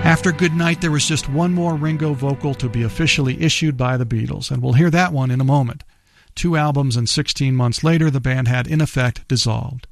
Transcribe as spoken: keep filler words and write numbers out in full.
After Goodnight, there was just one more Ringo vocal to be officially issued by the Beatles, and we'll hear that one in a moment. Two albums and sixteen months later, the band had, in effect, dissolved.